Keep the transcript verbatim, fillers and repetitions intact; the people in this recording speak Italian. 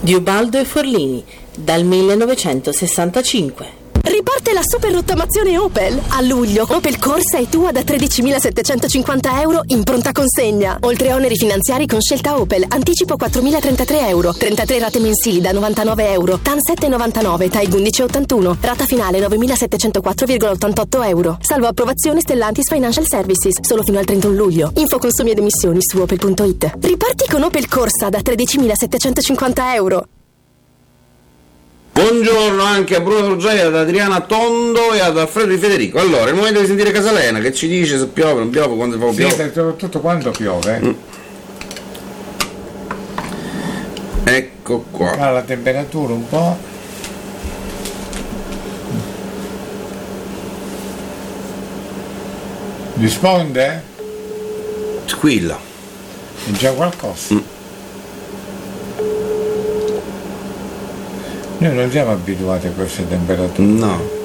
di Ubaldo e Forlini, dal millenovecentosessantacinque. Riparte la super rottamazione Opel. A luglio Opel Corsa è tua da tredicimilasettecentocinquanta euro in pronta consegna. Oltre a oneri finanziari con scelta Opel, anticipo quattromilatrentatré euro, trentatré rate mensili da novantanove euro, T A N sette virgola novantanove, T A I undici virgola ottantuno, rata finale novemilasettecentoquattro virgola ottantotto euro. Salvo approvazione Stellantis Financial Services, solo fino al trentuno luglio. Info consumi ed emissioni su opel punto it. Riparti con Opel Corsa da tredicimilasettecentocinquanta euro. Buongiorno anche a Bruno Ruggieri, ad Adriana Tondo e ad Alfredo Di Federico. Allora, è il momento di sentire Casalena che ci dice se piove, non piove, quando fa piove. Sì, soprattutto quando piove. Mm. Ecco qua. Ah, la temperatura un po'. Risponde? Squilla. È già qualcosa. Mm. Noi non siamo abituati a queste temperature. No.